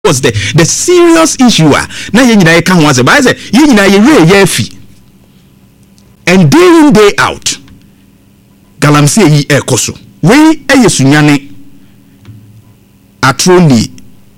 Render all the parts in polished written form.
was the serious issue. Na ye nyina ye ka ho ase ba say ye nyina ye we ye afi. And day in day out Galamsey yi ekoso. We eyesunyane atroni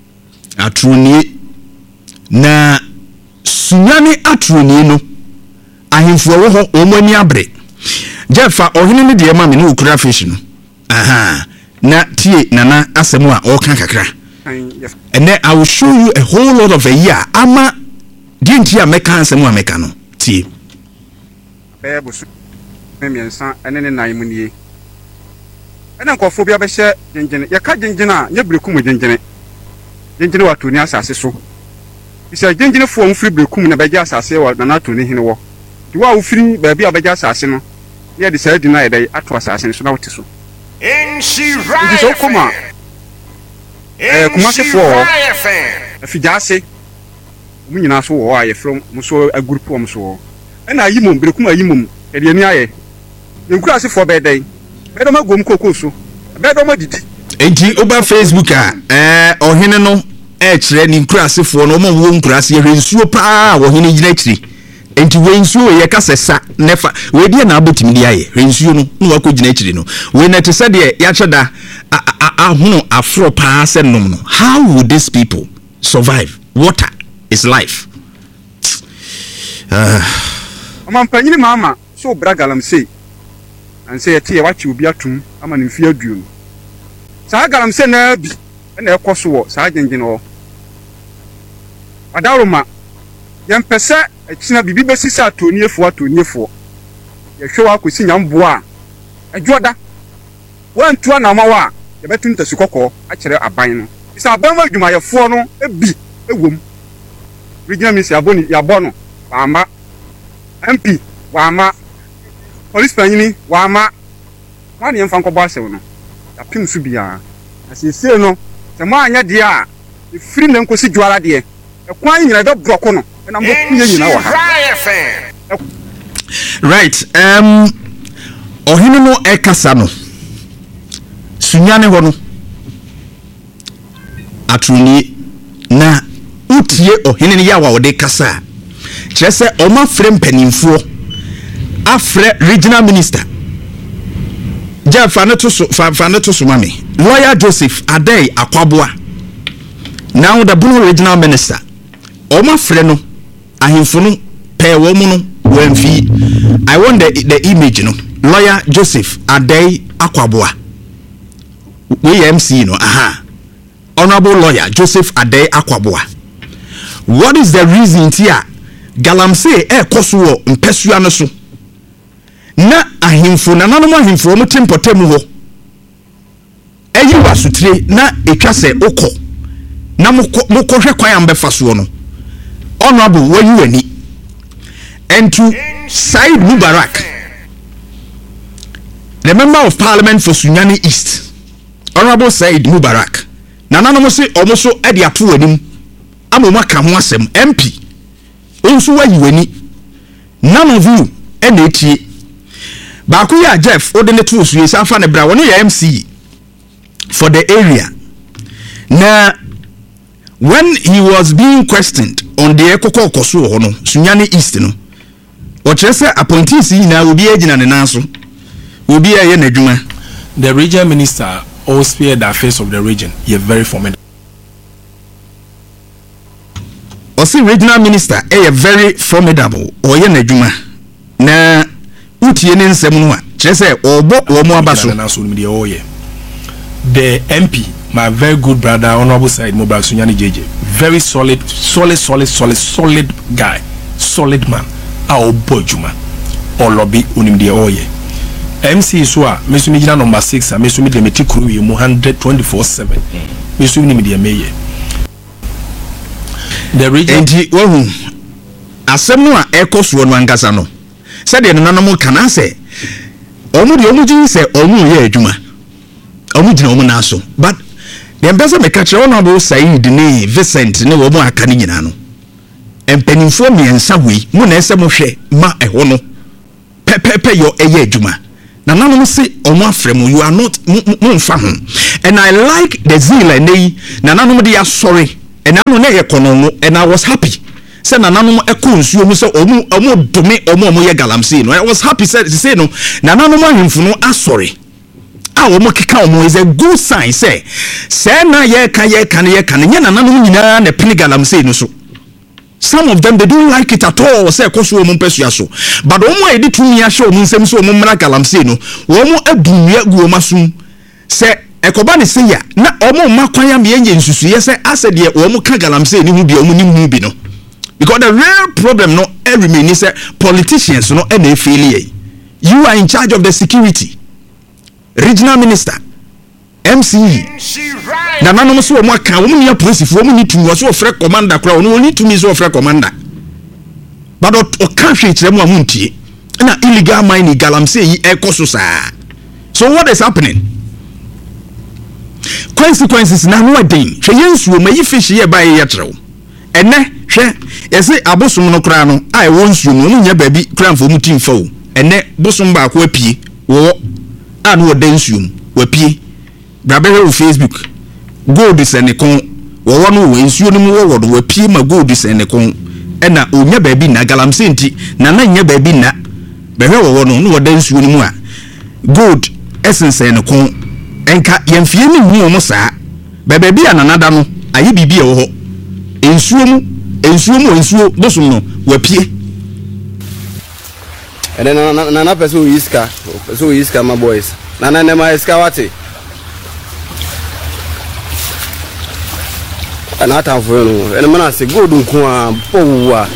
na sunyane atroni no ahemfo wo ho omani abre jefa ohene ne de ma me no ukura fish no aha na tie nana asemu a o kan kakra. And then I will show you a whole lot of a year ama didn't hear meka asemu a meka no tie bebusu memiensa ene na imunie ena nkofo bia be hye gengene ye ka gengene a nye brekum gengene wato ni asase so isa gengene fo mfiri brekum na beja asase wa na nato ni hene wo di wa ufiri ba bia beja asase no ye de say di na ye dai ato asase so na wote so in shira so kuma kuma se fo afijase mu nyina so wo aye from muso a group wo muso ena yimom brekum ayimom e de ni aye nkura se fo be dai bedo magom kokoso bedo madidi enti oba Facebook ohene no kire ni nkura se fo no mo wo nkura se hwensuo pa ohene gina kire enti hwensuo ye ka sesa nefa we die na abotimi di aye hwensuo no no wako gina kire no we na te se de ya cheda ahunu afro pa se nom no. How would these people survive? Water is life. Amampanyini mama so bra Galamsey and say tie wachi obi atum ama ne mfia duo sa Galamsey na bi na ekoso wo sa gengene wo adaroma yempese akina bibi besisi atoniefo ye hwe wa kosi nyambo a adwoda wantu na ma wa ye betum tasikoko a kire aban no isa aban ma dwumayefo no ebi ewom regional minister aboni yabono ama MP wama police panyini wama wani yemfa nkɔbɔ asɛw no apim so bia asese no sɛ mo anya de a free na nkosi dwara de ekwan nyina be broko no na mo kuye nyina wa ha. Right, ohene no ekasa no sunyane ho no atruni na utie ohene ne yawa wode kasa kire se oma frem panimfuo afre regional minister Jafane to so mami lawyer Joseph Adey Akwaboa now the Bono regional minister oma frɛ no ahemfo no pɛ wo mu no wamfi. I want the image no lawyer Joseph Adey Akwaboa we MC no honorable lawyer Joseph Adey Akwaboa. What is the reason here Galamsey koso wo mpesua no so na ahemfo na nanom ahemfo mo tempotem ho eyi wasutire na etwa se okọ na mokɔhwɛ kwan ambefa so no honorable wayi wani entu Said Mubarak, the member of parliament for Sunyani East, honorable Said Mubarak na nanom se omoso ade ato wanim amoma ka ho asem MP onso wayi wani none of you enetie Bakuya Jeff Odene Tusu is Alpha Nebra, one MC for the area. Now, when he was being questioned on the Ekoko Kosu Hono, Sunyani East, no, or Chesa appointees now will be agent and answer will be a Yenejuma. The region minister all spear the affairs of the region. You're very formidable. Or see, regional minister, a very formidable or Yenejuma. Now, utiene nsemnua chese obo omo abaso the MP, my very good brother honorable Said Mubarak Sunyani JJ, very solid guy, solid man a obojuma olobi unimde oye MC soa mesumi jina number 6 mesumi de metikuru yi 124/7 mesumi de meye the region enti wohu asemu a ekoso no angasa no said the nanamu kana say omu say omu ye adwuma omu gina omu na so but the ambassador me catch honorable Said ne Vincent ne wo mu aka ni nyina no empanimfo miensa wi mu na ese mo hwe ma eho no pepepe yo eye adwuma na nanamu say omu afrem you are not mumfa ho. And I like the zeal and na nanamu de asori and I know na ekono and I was happy say nananom eko nsuo mu say omo dome omo ye galamsey no I was happy say no nananom ahemfo no asori a omo keka omo is a good sign say na ye kan nya nananom nyina na pene galamsey no so. Some of them they don't like it at all say koso omo mpesua so but omo edi tumi a show omo nsem so omo mra galamsey no omo adumia gu omo asum say ekoba ne say ya na omo makwan ya me yenye nsusuye say ase de omo ka galamsey ni hu bi omo ni hu bi no. Because the real problem no remain is politicians no and failure. You are in charge of the security. Regional minister, MCE. Na nano so mo aka wo me police fo mo ni tumi so ofre commander kra no ni tumi so ofre commander. But o kan hwe kire mo amuntie. Na illegal mining galamsey yi ekoso saa. So what is happening? Consequences na no adin. Hwe yensuo mayi fish ye ba ye yetreo. Ene hwe yesi abosom no kra no ai wonsuo no nya baabi kra mfo mu timfa o ene bosom ba ko apie wo a no de nsuo wapie brabe ho Facebook gold senekon wo no wo nsuo no mu wo do wapie ma gold senekon ena onya baabi na galamsey nti na nya baabi na behwe wo no wo de nsuo no mu a gold essence senekon enka yemfie ni hu mo saa baabi ananada no aye bibi e wo ho ensuo bosom no wapie and then na person iska my boys na ma iska wate ana ta for no and man say go dun ko a powa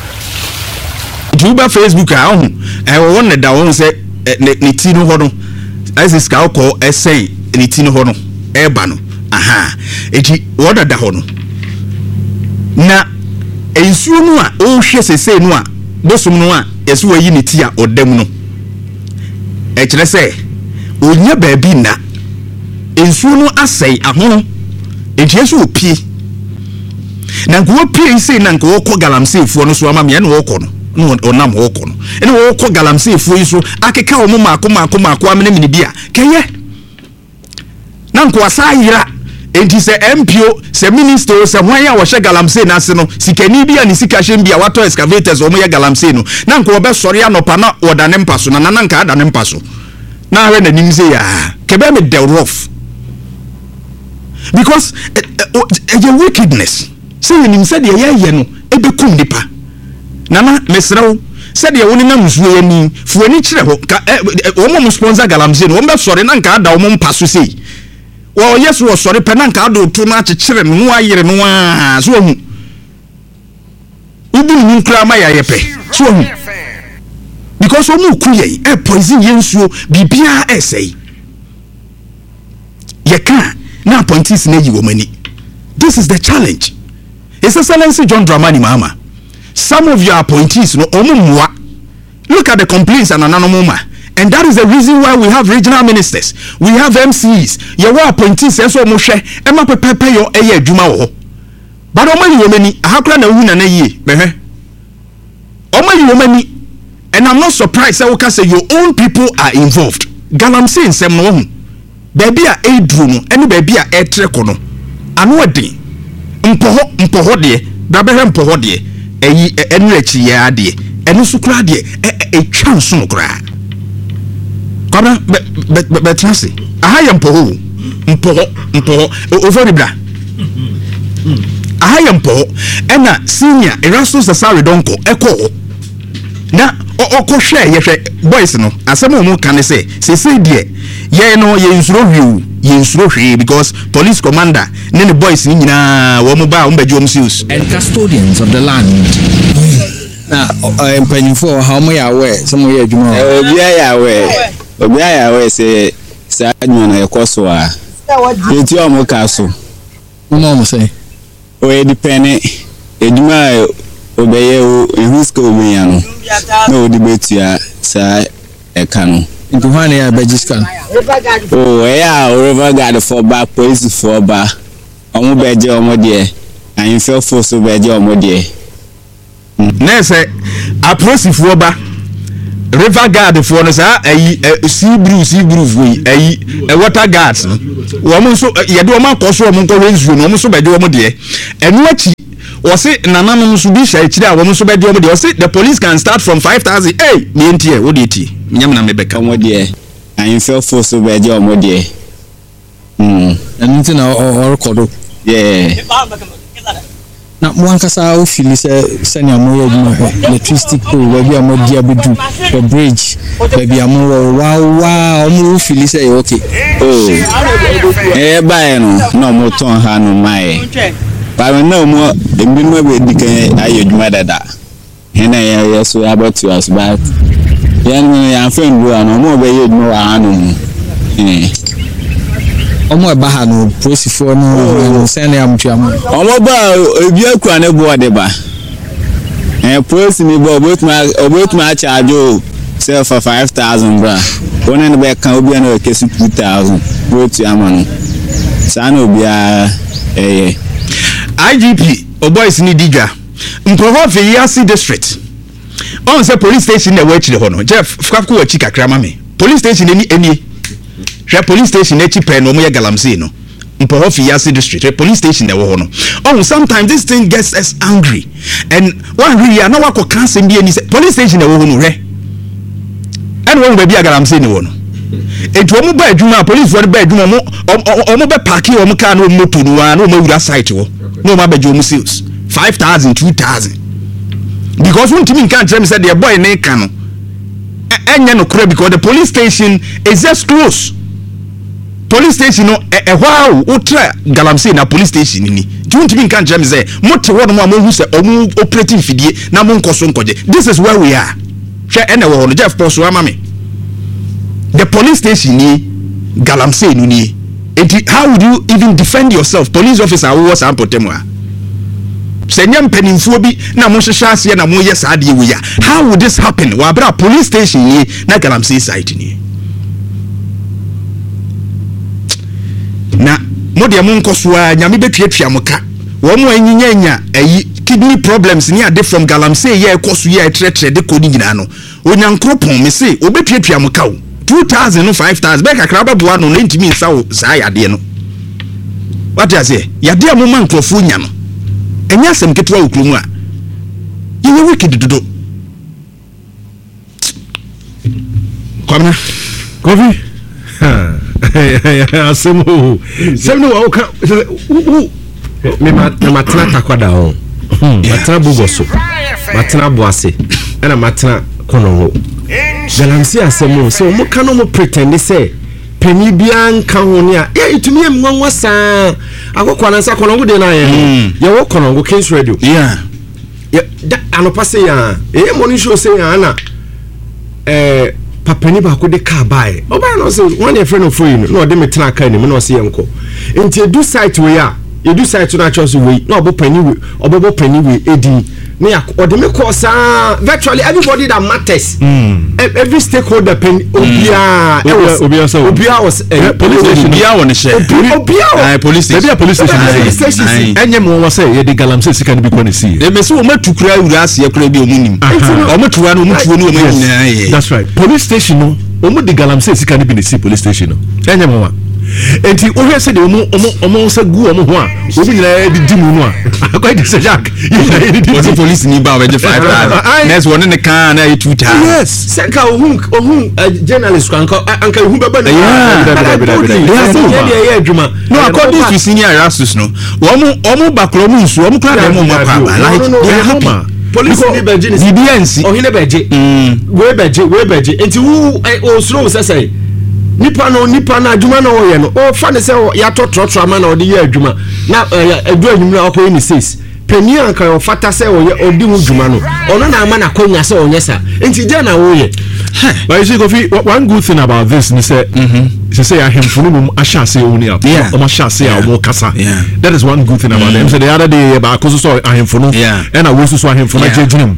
juba Facebook a ho wo ne da won say ne ti no ho no iska ko esen ne ti no ho no e ba no aha eti wo da ho no na ensuo no a o hwe sese no a bosom no a yeso wayi ne ti a odam no e kire se onya baabi na ensuo no asai ahono enti opie na nko opie sei na nko ko galamsey fuo no so ama me na wo ko no onam wo ko no ene wo ko galamsey fuo yi so akeka wo maako amene mini bia keye na nko asayira enti se MPO se minister se hwan ya wo hye galamsey na ase no sikani bia ni sika hye bia wato excavators o mo ye galamsey no na nko obe sori anopa na wodane mpaso na nka adane mpaso na hwe na nim se ya kebe me the rough because a wickedness say nim se de ye no ebekum dipa nana mesrew se de woni na musuo yani fuani kire ho o mo sponsor galamsey no o be sori na nka ada o mo mpaso sei well yes was sorry penanka do to na chire no ayire no a so hu ubi ni nkra ma ya yepe so hu because omu kuye e poison yensuo bibia essay ye kan na appointees na yi wo mani. This is the challenge. His Excellency John Dramani Mahama, some of your appointees no omumwa. Look at the complaints and anonymous. And that is the reason why we have regional ministers, we have MCs, your appointees, and so much, and my pepper your a juma. But only women, how can a woman a ye? Only women, and I'm not surprised I can say your own people are involved. Galamsey in some no baby a room, and baby a trecono. And what day? Mpohodie, Babahan Pohodie, a enrich yadi, and also cradie, a chance no cry. But Nancy, I am poor, over the bra. I am poor, and a senior Erasmus Asari Donko, echo. Now, or share your boys, no, as some more can say, dear, ye no, ye instruct because police commander, then the boys in Womba, Umbe and custodians of the land. I'm paying for how many aware, some way, obi ayawe say sanyo na ekoswa eti omo kaso mo say o depend eduma obeye o ehuska omeya no na odi betua sa eka no nti hwane ya bejiska o ya river guard for back police for ba omo beje omo de anfel force beje omo de na say approach for ba river guard for no sa sea brew water guards no wo mo so ye de wo ma koso wo mo ko wenzu no mo so be de wo mo de enu achi wo se nananom so bi sha akire a wo mo so be de wo mo de wo se the police can start from 5,000 me ntie wo de ti nyam na me beka mo de I feel for so be de wo mo de anything or record yeah na mwankasa o feel say na mo ye djuma electricity pole we bi amo dia bedu the bridge we bi amo wow mo feel say okay ba no mo ton ha no mai ba no mo embi no be dikan ayo djuma dada hena ya so about you as but ya friend bro no mo be ye djuma wa hanu omo e ba ha no prosifo no sene amtuam omo ba ebi akura ne bo de ba prosi ni bo obetuma charge sell for 5,000 bra one ne be kan obi na kesi 2,000 botu amano sana obi IGP boys ni diga mpoho fe Yasi district on say police station na wachire ho no Jeff fkafko wachi kakra ma me police station eni hwe police station echi pe no mo ye galamsey no mpoho fi Yasi district police station na wo ho no oh sometimes this thing gets us angry and one really na wako cancel bi eni police station na wo ho no hwe and one be galamsey ni wo no etu omo ba adwuma police for ba adwuma omo be park omo car no motor no wa no mo wura site wo no ma be jo omo sales 5,000 2,000 because one team can't tell me said the boy na kan no enya no kure because the police station is just close. Police station no wow ultra galamsey na police station ni don't even can't jam say mote won mo amu say omu operating fidie na mo nkoso nkoje. This is where we are. Hwe ene wo no Jeff Poso amame the police station ni galamsey no ni how would you even defend yourself police officer who was ampotemwa senyam penimfuo bi na mo hwehwe ase na mo ye saade we ya how would this happen wa bra police station ni na galamsey site ni na mo de mo nkoso a nyame betuatua mo ka wo mo anyinya kidney problems ni ade from galamsey ye ekoso ye tretre de kodi nyina no onyankropon me se obetuatua mo ka 2,000 no 5,000 be kakra ba boa no ntimi nsa wo saa yade no what you say yade mo man krofo nya no enya asem ketwa okrumu a yewe wicked dodo komna kofi asemo semno wa oka me matna takwada ho matna bugoso matna boase na matna kono galamsey asemo so mo kanu mo pretend say peni bia nka ho ne a itumi emwanwa saa akokwa na nsa kono de na ye wo kono Kings Radio yeah da anopa say ya money show say ya na papani ba ko de car buy oba no say one your friend of you no de metena car ni me no say enko enti edu site we ya edu site na choose we no obo pani we edi me ode me call sa virtually everybody that matters every stakeholder pen obia was police station obia won share police station enye mo wa say ye de galamsey sika ni bi ko ni see e me so o matukura wura ase akura bi omunim o mutuwa no o mutuwo no o manyina that's right police station no o mu de galamsey sika ni bi ni see police station no enye mo wa enti o hwe se de omo se gu omo ho a obi nyina di mu no a akwa de se jack the police ni ba we de 5,000 next one ne kan na 2,000 yes senka ohun journalist anka ohun baba na yeah adwuma no according to senior Erastus no omo bakro mu nsu omo kra dem mo pa like they are happy police ni beje ni DBNC ohine beje we beje enti wu o slow say nipa na adwuma na wo ye no o fa ne se ya totrotro ama na odi ye adwuma na edu anyum na okoyi ni 6 peni anka o fata se o ye odi hu adwuma no ono na ama na konya se onye sa enti je na wo ye but you see Kofi, one good thing about this is say I him for no ashase only up or ashase or kasa that is one good thing about them. So the other day about cause so I him for no and I was so him for judging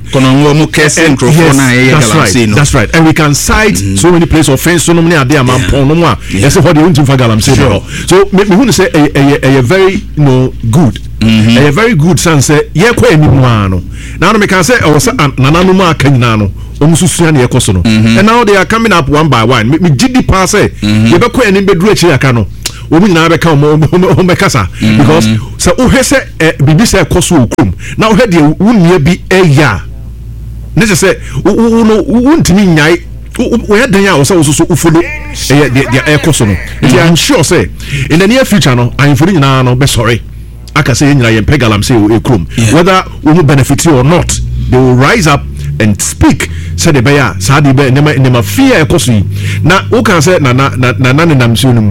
that's right and we can cite so many places of offense so many are there man pon no a yes what they want to for galamsey so make me want to say a very good a very good sense ye kwa eni mu ano now no me can say o say nananu ma kan nyina no omususu na ekoso no and now they are coming up one by one me gidi pass e ye be ko eni be duru echi aka no omu nyina be ka o be kasa because so o hese bibi se ekoso okrum na o he de wunnia bi eya ne se no wuntimi nyai we had then also follow the ekoso no I'm sure say in the near future no I'm for nyina no be sorry aka say nyina ye pegalam say ekrum whether we benefit you or not they will rise up and speak say the bear sadi be nema fear ekoso na who can say na nam sunum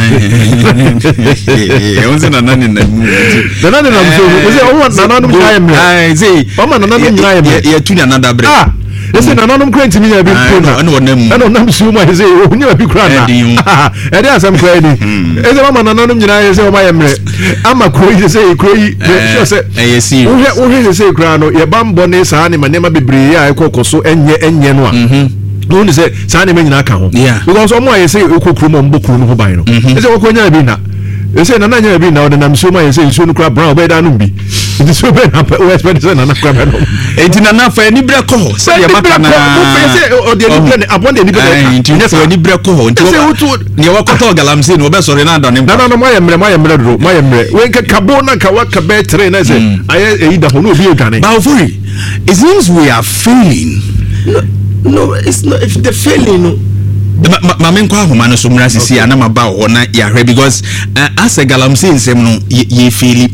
onse na nam sunum we say o na nam nyina me ai say o ma na nam nyina me ye tuni another break ese na nanum krenti mi ya bi pona eno nam suma ese onya bi kra na e dey asam kra ni ese mama na nanum nyina ese o ma yemre ama kroyi ese kroyi ese ese wo ese kra no ye bambo ne sa ne manema bebre ya ekokoso enye no a no ni se sa ne nyina ka ho because o mo ese okokuru mo mbokuru no ho ban no ese okonya bi na ese na nanya bi na o nam suma ese nsu no kra brown be da no bi it is so bad we expect say na kra no enti na fa ni bre ko ho say maka na ese o de ni bre abon de ni bre enti fa ni bre ko ho enti ne wa koto galamse no be sorry na da ne na mo yemre do mo yemre we nka kabo na ka wa ka be tre na say aye eyi da ho no obi edwane ba ofuri it seems we are failing no it's not if the failing no Mama nkwa ahoma no so mra sisi anama ba ho na ya hwe because as a galamse nsem no ye feel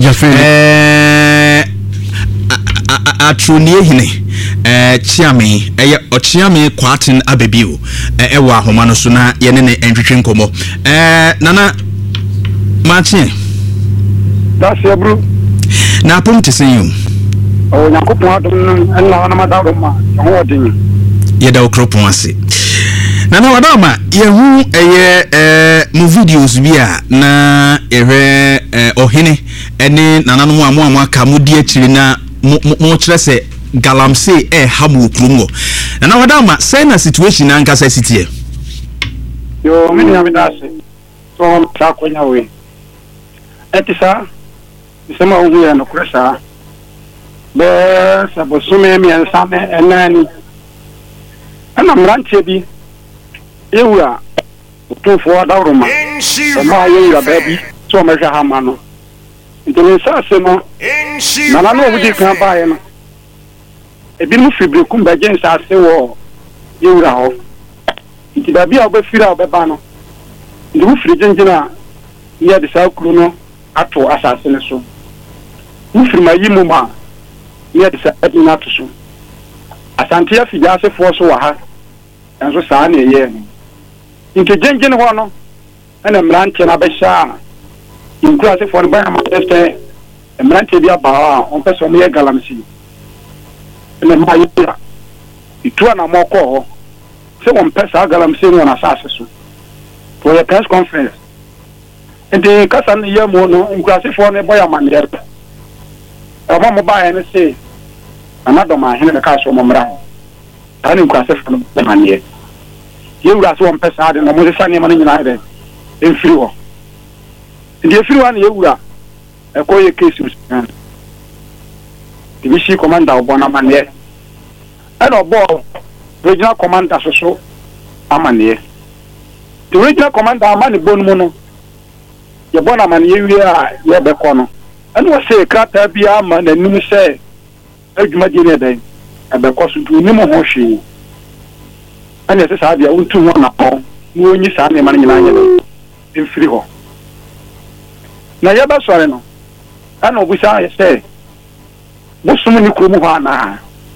atronie hine chiame ochiame kwatin abebio ewa ahoma no so na ye ne entwetwe nkomo nana machi that's your bro na pom tesen o yakopon adom na na madaro ma ho odin ye da okropon ase nana wadama yehu mu videos bia na ohene ene nananom amu aka mudi akiri na mo kire se galamse hamu okrumgo nana wadama say na situation na nkasa sitie yo mini amidase so ta konya we etisa isema ohu ya no kresa be sabosume mi ansame enani ana mranche bi ewura tofo adawroma ma yewura baby so ma hwa hama no ndene sase no na no wudi kan baaye no ebi mu fibre kum ba gen sase wo yewura ho nti da bia obafira obeba no ndi mu firi genjina ya de sa kru no ato asase ne so mu firi ma yimu ma ya de sa adina to so asante ya fija se fo so wa ha enso saa na ye nke genjin ho no ana mrante na besha inkura se for ba ma este mrante bia ba on peso me galamsi na ma yira itua na moko ho se on pesa galamsi no na sase so for a press conference ente kasa na ye mo no inkura se for ne boya manere aba mo ba ene se anado ma hene ka so mo mra ani inkura se for no manere yewura so on pesa de na mo se sane ma nyina de enfiri ho ndi efiri wa na yewura ekoye case usan division commander obona mane and obo regional commander so amane the regional commander amane bonu no ye bona mane yewie a ye be kono and we say krata bia ma na nim se adwuma di ne den e be koso du nim ho hwe ane se sa bia untu ho na ho ni onyi sa ne ma nyina anya enfiri ho na ye ba sore no ana obusa ye se busum ni krumu ho ana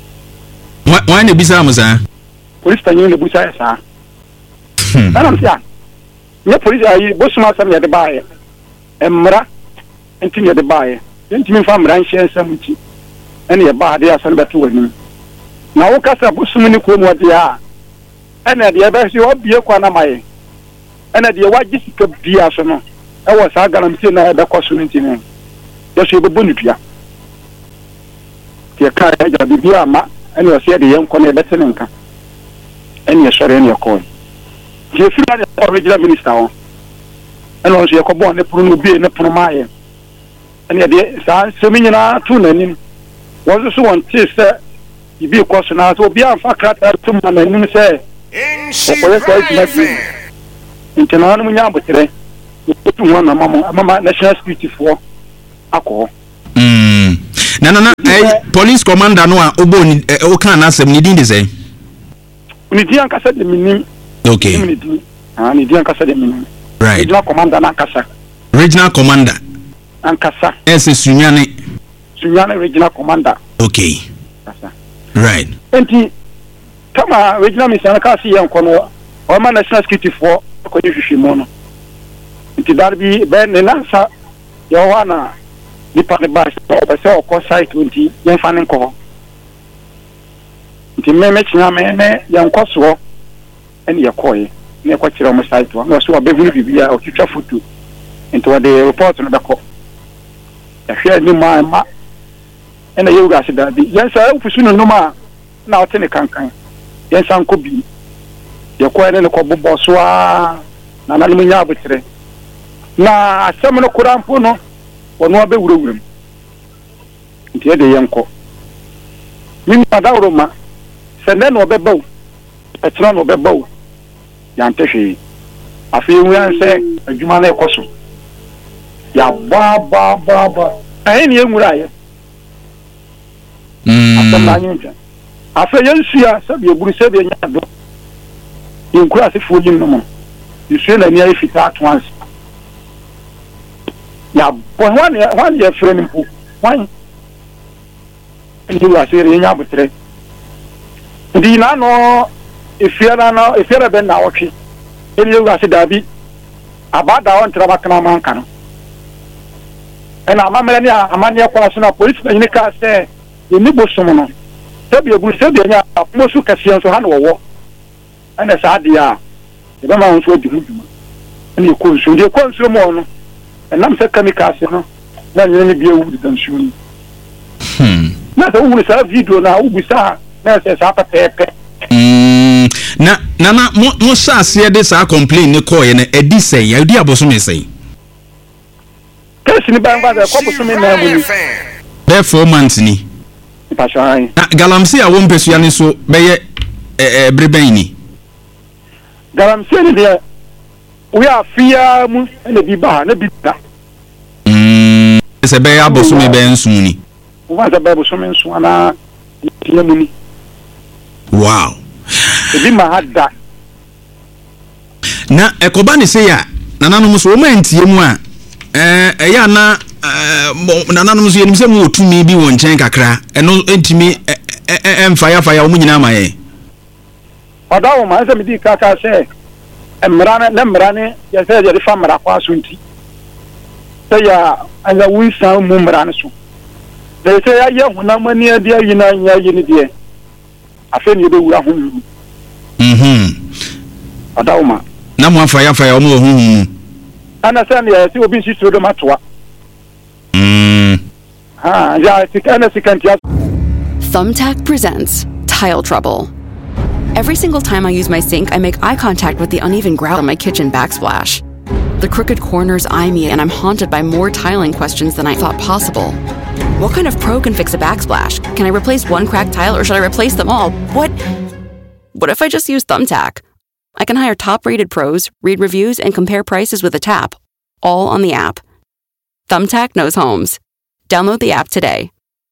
wa ne bisa musa police tanyo ne busa ye sa ana mtia ye police ayi busum asam ye de baaye emra enti ye de baaye enti mi fa mra nhye nsam nti ene ye baa de asan beto wani na wo kasa busum ni krumu ode a ene de ye ba si obie kwa na maye ene de ye waji sika bia so no e wo sa galamti na be koso nti ne yeso be bonudua ke ka ya bi bia ma ene o se de yen ko na bete nka ene ye sore ene ko je fi na original minister on ene o se ko bon ne puru no bi ne puru maaye ene de sa se mi nyina tu na nim wo so won ti se ibi koso na so obi anfa krata to ma na nim se okoye ko ejima nti na anu nya abotere to ho na mama national security for akọ na police commander no a obo ni o kan na asem ni din de say ni din an kasa de minim okay ni din an kasa de minim right regional commander na kasa regional commander an kasa sunyane regional commander okay kasa right enti kama regional mission ka si yan kono o ma national security for ko ni hwehwe mo no enti darbi be ne lansa yo wana ni pa ne ba so ko site 20 yan fanen ko enti me chinya me ne yan koso eni ye koye ne ko kire mo site wa no so obevulu bibia o twitwa photo enti wa de report no beko ya hwe ni ma ena ye uga sida bi yan sa ofisu no ma na o tene kankan yan san ko bi ye ko ene ko bobo so a na na nya abutere na asem no kurampo no wono abewurawuram nti e de yanko min padawro ma sende no bebaw etra no bebaw yantehwe afi wian se adwuma na ekoso ya ba ayi ni enwura ye atama nyinja afi yensia sabi eburu sabi nya do yinkura se fuji no mo yusue na ni ayi fita at once ya bo wan ye frame mpu wan ndi wa sere nya butre ndi na no efiara ben na wochi eli wa se dabi abada on traba kana man kana ena amamele ni amani akwa so na police na ni ka se ni bosomo no sabi ebu sabi nya amosu kasian so ha na wo ena sa dia e ba ma on so di huduma ni ko so de ko so mo no enam se kamikaze no na nyene bi ewu di dansu ni na so wu sa video na wu sa na se sa pepe na mo sase de sa complain ne ko ye na edi sei ya edi aboso me sei kesi ni ba ngba ko boso me na mu ni be 4 months ni pashan na galamsi a wo mpesu ya ni so be ye breben ni galamsi ni de we afia mu na bi ba na bi da se be aboso me be nsun ni wo ba se be aboso me nsun ana tiye mu ni wow ebi ma hada na ekoba ni se ya nananom so o ma ntie mu a eya na nananom so yenim se mu otumi bi won chen kakra eno entimi fire o mu nyina ma ye odawo ma se mi di kaka se emrane ya se ya fa mara kwa sunti se ya anya winsa mu mrane so de se ya ye hunamani ade ayina nya yini de afi ni be wura hu adawma na mo afa ya o mo hu ana san ya ti obi sitro do matwa ya ti kana sikantia. Thumbtack presents Tile Trouble. Every single time I use my sink, I make eye contact with the uneven grout on my kitchen backsplash. The crooked corners eye me, and I'm haunted by more tiling questions than I thought possible. What kind of pro can fix a backsplash? Can I replace one cracked tile, or should I replace them all? What if I just use Thumbtack? I can hire top-rated pros, read reviews, and compare prices with a tap, all on the app. Thumbtack knows homes. Download the app today.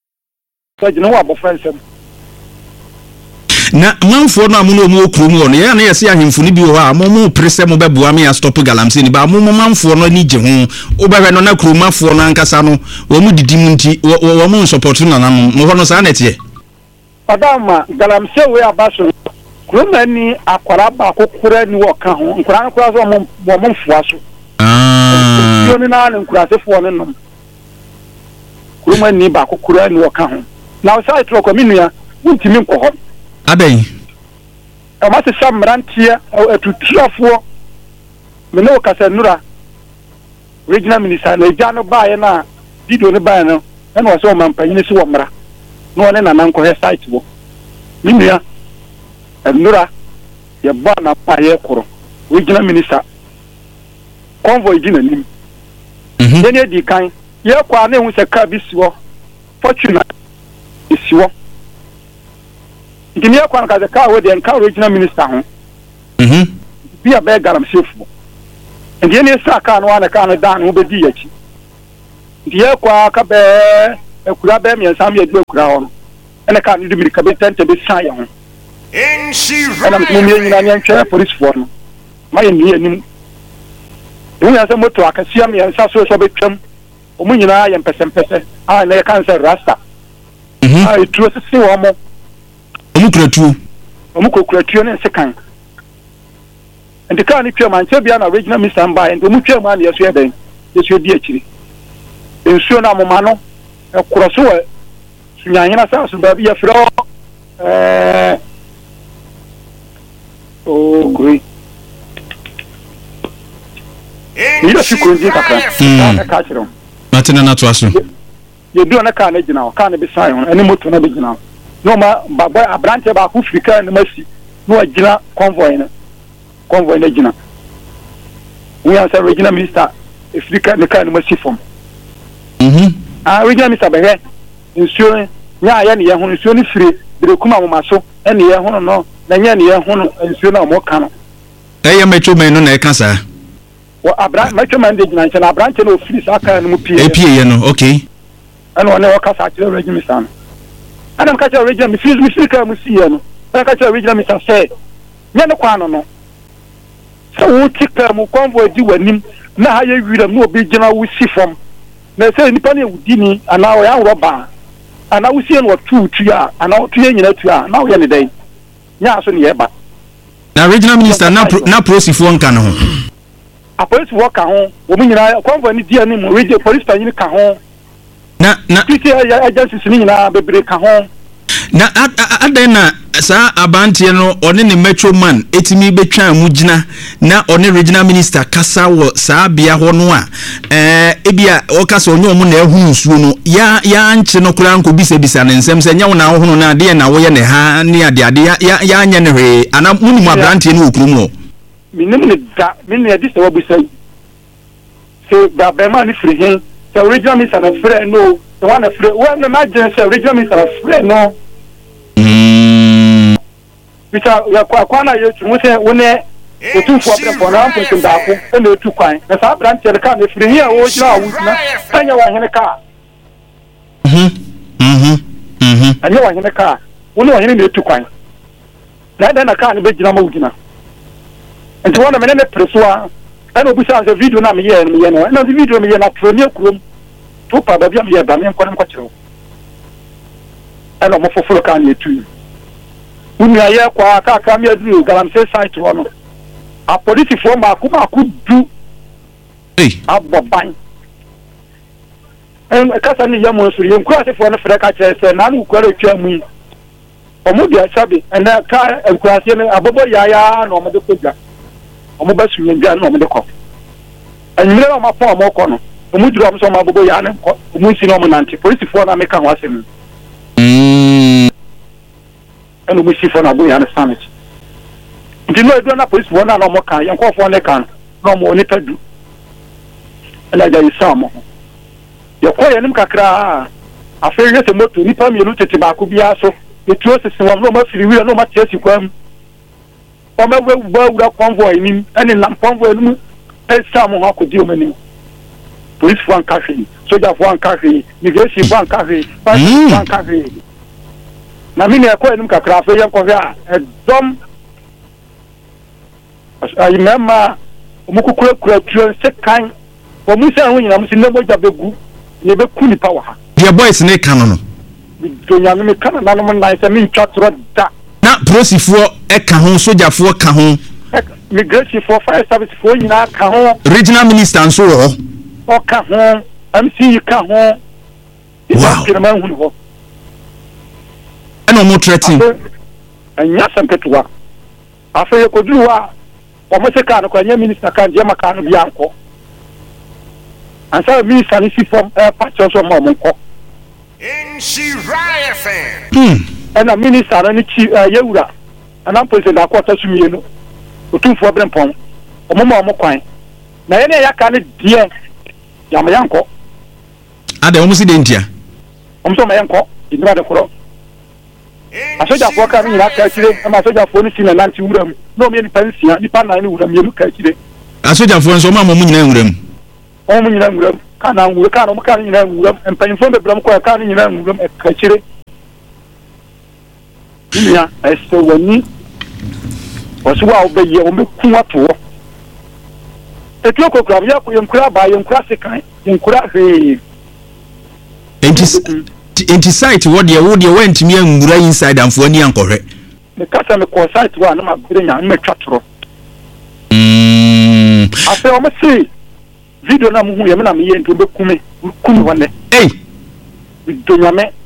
Na manfo no amuno mu okrum wo no ye na yesi ahemfo ni bi wo ha mo prese mo beboa me ya stop galamse ni ba mo manfo no ni je ho obehwe no na krumafo no ankasa no wo mu didim nti wo mo support na nanom mo ho no sa na tie adama galamse we abaso kruma ni akwara ba kokura ni wo ka ho nkura nkura so mo mfua so yo ni na nkura se fo no no kruma ni ba kokura ni wo ka ho na sai tro ko minua untimi nko ho aben ama se samrantia etutrafo me no kasa nura regional minister na jano bae na video ne bae no na wo so mampanyi ne si wo mra no ne na nanko he site wo minua nura ye ba na pa ye koro regional minister convoy di na nim ne di kan ye kwa na hu se ka bi si wo fortune isi wo Ndimi akwan ka the car we the car regional minister ho. Bi a be garam sefo. Ndi ne sa car no ana car no dan ho be di yachi. Ndi akwa ka be ekura be mi nsam ye du ekura ho no. Ene car no di ka be tente be san ye ho. Ana mo mi nyina ne ntwe police for no. Ma ye ni anim. Ewu ya se moto akasia mi nsa so be twam. Omu nyina ye mpesempese. Ah na ye kan se rasta. Ah itu se wo mo. Omu kuretu ne sekan. And the car ni twam an chebia na regional minister mba and omu twam an yeso eden. Yeso di akiri. Ensuo na mo ma no ekoro so we sunyanyina sa so ba bi ye fro oh great. You should continue to catch them. Martina Natwasu. You do on a car now, can't be silent, any motor never now. No, but a branch about who Africa and mercy, no a Gina convoy in Gina. We are the regional minister, if we can the kind of mercy from. Regional Mr. Behe, ensuring, yeah, ensuring free, the Kuma Maso, and the Yahono, no, Nanya Yahono, and Suna Mokano. I am a two men on a cancer. Well, a branch, my command is and a branch of Fris Aka and Mupi. Okay. And one of us at the regiment. And I'm catching a regiment, Mr. I catch a regiment, Mr. Say, Yanaquano. So we take a convoy do him. Now I read a no big general we see from. They say Nippon with Dini, and now I am Robber. And I will see what 2 3 are, and now 3 years now any day. Yes, only ever. Now, regional minister, now proceed for one canon. A police work at home, woman, I convoy any dear name, radio police by home. Na agencies in a baby home. Na adena sa abantie no one ne metro man etimi betwa mugina na one regional minister kasa wo sa bia ho no a ebia o kasa onye omu na ehu nsuo no ya nche no kura nko bisa ne nsem se nya wo na ho no na de na wo ye ne ha ne ade ya anya ne hwe ana munimu abrantie no okurum no minim ne da min ne dis wo bisa so da be man free hin so regional minister na free no the one free when the emergency regional minister free no Mr. Yakwana, you say, when the 2 for the Bonampo and Dapo, and the 2 coin. The South branch of the car is free here, or now, and you are in a car. And you are in a car. When you are in the 2 coin. Then a car in the Jamogina. And to one of the minute, Presua, and besides the video, not me, and the video, me, and a premier room, 2 probably a Damian Quattro. And I'm for full can you too. When I hear Quaka come here, do Galamsey site one. A police form Akuma could do a bobine. And a Cassani Yamos, you cross it for the Fracas, and none who call it me. Or Mudia Sabi, and that car and crossing a Bobo Yaya, no Mother Puga. Or Mobus and Jan, no Mother Cock. And you know my poor Mocono, who would drop some Bobo Yana, who moves in Omananti, police form American was him. And we see for Abu understand it. Do you know if you're not police one no more can, you call for a can, no more nipper do. And I tell you some. You're quite an Kakra. I feel yes, a motor, nipper, you look at tobacco, be also. The truth is, no more free, we are no much yes, you come. Or my well without convoy, and in Lamp convoy, and some how could do many. Police for one cafe, soldier for one cafe, negotiate one cafe, one cafe. Na mimi ya kwa nuka krafe ya kwa dom ayimema omukukura kura tuan sekan omusa ho nyina musi nemo jabegu ne be kuni pa wa ha the boys ne kan no do nya me kan na no na se min twatro da na prosifo e ka ho sojafo ka ho migration for fire service for nyina ka ho regional minister nso ro o ka ho MC ka ho wow and no threatening and yasam ketua afa ko duwa o mo se kan ko nya minister kan je maka no bianko ansa minister ni si form patch so mo ko in Shiraya fan and a minister ni chi yewura and am president akwata sumie no otumfo brempon o mo kwan na ye ne ya kan die ya ma yanko ade o mo si dentia o mo so ma yanko idura de koro asoja fo ka ni na ka chire ama asoja fo ni sina nanti wuram no me ni pensia ni pa na ni wuram yenu ka chire asoja fo nso ma mo nyina wuram o mo nyina wuram kana wuram kana mo kana nyina wuram empanfo be bram ko ka ni nyina wuram ka chire ya eso wani wasu wa obeye o me ku ato etu okokura ya ko yenkura ba yenkura sekan yenkura he enti site what they went me ngura inside and for any ankorre me kasa me ko site wa na ma bere nya me twatoro afa o me see video na mu hu ye me na me ye nto be kume wane video nya me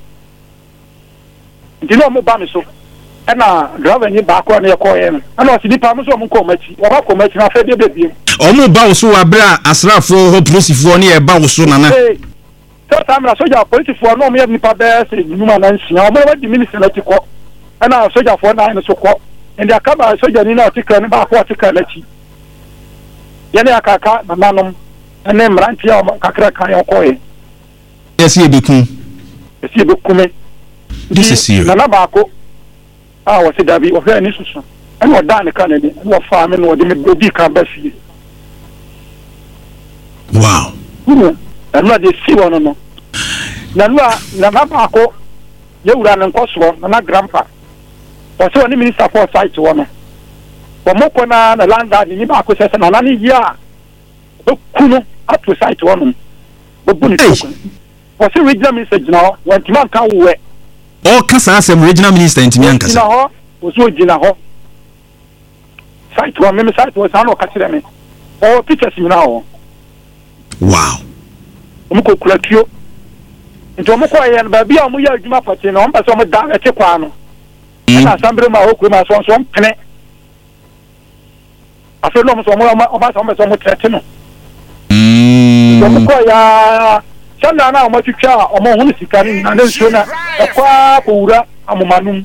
ndino mo ba me so na driver ni ba ko na ye ko ye no ana o si di pa mo so mo ko machi o ba ko machi na fa de be biem o mo ba wo so wa bra asrafo ho polisifo ni e ba wo so nana so tamra soja polisifo no me ni pa be se nyuma na nsia o mo ba di minister na ti ko ana soja fo na no so ko ndi akaba soja ni na tikra ni ba ko tikra la chi yana akaka na nanom ene mranti ya kakra kan ya ko ye esi ebekun this is serious na ba ko wa se dabi o fe ni susu en o dan kan ni o fa me no de me di kan ba fi wow na de si wono no na ba ko ye wura na nkoso na grandpa o se woni minister for site wono o mo ko na landlord ni ba ko se na ni ya o kuno at site wono o bu ni ko o se regional minister jina won ti man kan wo o kasa asem regional minister ntimi ankasa jina ho o so jina ho site wono me site wo sa no ka kire me o pictures mi na ho wow omuko kulatio nti omuko ayen ba bia omu ya adwuma pati na omba so omu da ete kwa no na assemble ma okwe ma so mpene afi no so omu so omu trete no omuko ya sanda na omu twitwa omu hunu sikari na nso na kwa powura amumanum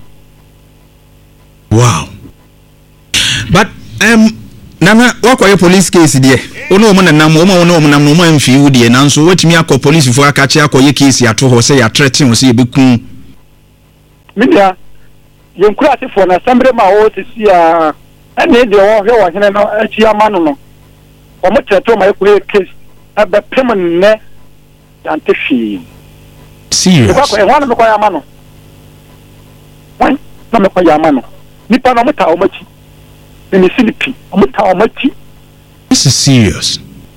wow but nana wakoye police case die ono mo nanam o mo nam no mo amfi wudie nanso watimi akọ police fo akache akoye case ato ho se ya threaten ho se ye bekun media yenkura ate fo na sambre ma o sisi a ene de o hwe wo hene no achi amano no o mo threaten ma ekoye case aba pem ne antefi serious ko e wana no ko ya amano wan no me ko ya amano nipa no mo ta o machi ni silipi omuta omachi this is serious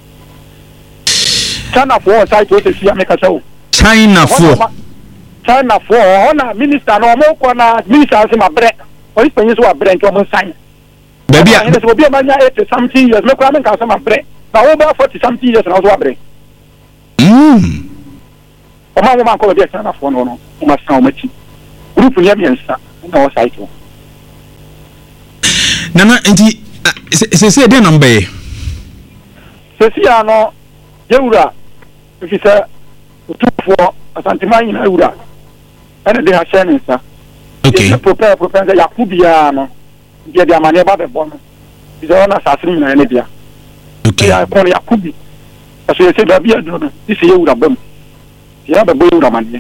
China for site o se fi America so China for ona minister no mo ko na minister se ma bre o ipenyi so wa bre nto mo sign baby a so bi ma nya 80 something years me ko am ka se ma bre na o ba 40 something years na so wa bre o ma ko be China for no o ma san omachi group ni amiensa na o site o nana enti se de number se si ano yeura ifisa utufo asantimanyi na yeura ene de ha shenisa okay prepare yakubia no dia dia mane ba be bono bizo na sasiri na ene dia okay ya ko yakubi aso yese da bia do no isi yeura bam ya ba bo yeura mane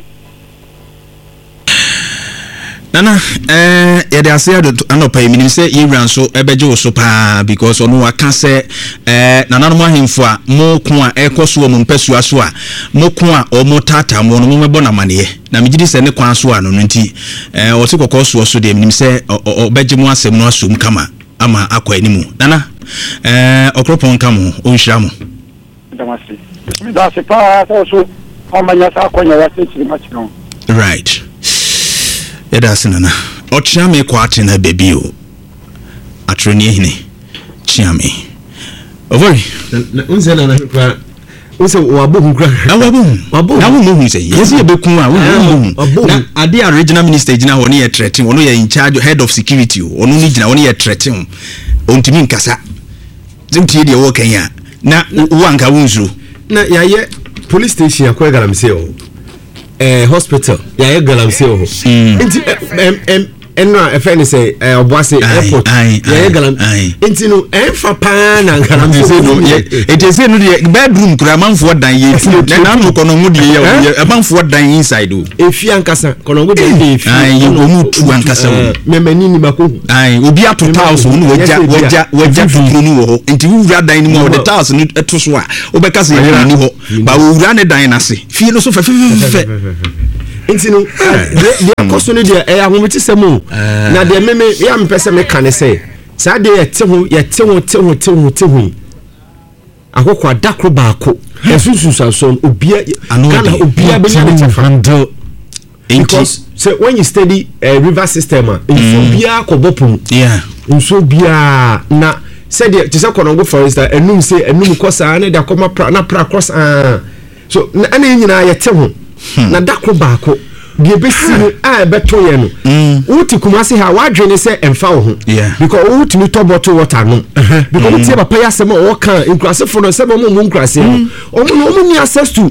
nana ya de ase anopa eminim se yewran so ebeje wo so pa because onu aka se nana no ahemfo a mo ko a ekoso wo mpasua so a mo ko a o mo tata mo no mebo na mane na megidi se ne kwan so a no nti o se kokoso so de eminim se obeje mo asem no asom kama ama akwa animu nana okropon kamo o nhira mo damasi mi da se pa so o manya sa akonya wa se chiri machino right eda nana o chiame kwa atena baby o atroni ehine chiame ovori na unse na kwa unse wabohu kwa wabohu na wo mu say yes ye bekun a wo na ade original minister gina ho ne ye threaten ono ye in charge head of security ono ni gina ono ye threaten ontimi nkasa zimtie de wo kan ya na wo anka wonzuro na yaye police station akwa galamse o hospital ya galamse o nti ɛno a ɛfɛ ne sɛ ɔboase airport yɛyɛ galam nti no ɛmfa paa na galamsey no ɛte sɛ no deɛ bedroom kura amanfoɔ dan yɛ na no kɔnɔngo deɛ yɛ amanfoɔ dan inside o ɛfi ankasa kɔnɔngo deɛ ɛfi ɔmu tu ankasa o mɛmani ni bako obi ato tiles wo no wagya tuturo no wɔ hɔ nti wura dan no mu a wɔde tiles no ɛto so a wobɛka sɛ yɛ ni hɔ ba wura ne dan no ase fie no so fɛfɛfɛfɛ nti no deɛ kɔso no deɛ ɛyɛ ahomete sɛm o na deɛ meme yɛ mpɛ sɛ meka ne sɛ saa deɛ yɛte ho akɔkɔ adakoro baako ɛsususaso obia bɛnya ne kyɛfa because sɛ when you study river system a nsuo biara kɔbɔ pom nsuo biara na sɛdeɛ te sɛ kɔnɔngo forest a ɛnum kɔ saa ne de akɔma na pra cross so ɛna yɛ nyinaa yɛte ho na dako baako deɛ bɛsi no a ɛbɛto yɛ no wote Kumasi ha wadwene sɛ ɛmfa wo ho because wotumi tɔ bottle water no because wotie papa yɛ asɛm a wɔka nkurasefo no sɛ ɔmo nkurase no ɔmo ni access to